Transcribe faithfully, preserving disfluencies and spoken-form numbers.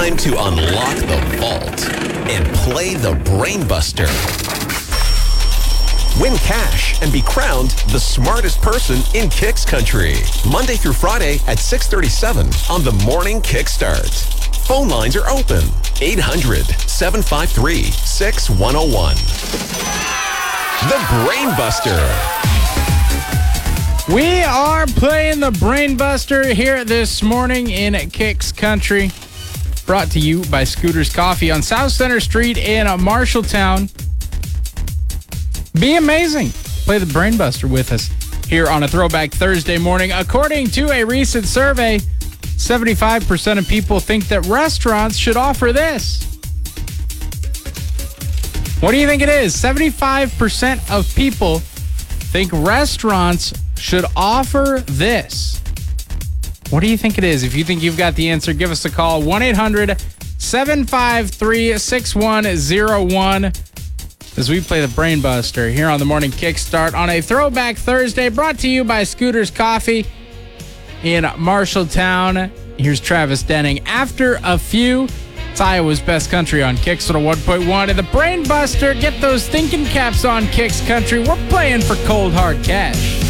time to unlock the vault and play the Brainbuster. Win cash and be crowned the smartest person in Kicks Country. Monday through Friday at six thirty-seven on the Morning Kickstart. Phone lines are open. eight hundred, seven five three, six one zero one. The Brainbuster. We are playing the Brainbuster here this morning in Kicks Country. Brought to you by Scooters Coffee on South Center Street in Marshalltown. Be amazing. Play the Brainbuster with us here on a Throwback Thursday morning. According to a recent survey, seventy-five percent of people think that restaurants should offer this. What do you think it is? seventy-five percent of people think restaurants should offer this. What do you think it is? If you think you've got the answer, give us a call. one eight hundred, seven five three, six one zero one as we play the Brainbuster here on the Morning Kickstart on a Throwback Thursday, brought to you by Scooters Coffee in Marshalltown. Here's Travis Denning. After a few, it's Iowa's best country on Kicks one oh one point one. And the Brainbuster, get those thinking caps on, Kicks Country. We're playing for cold hard cash.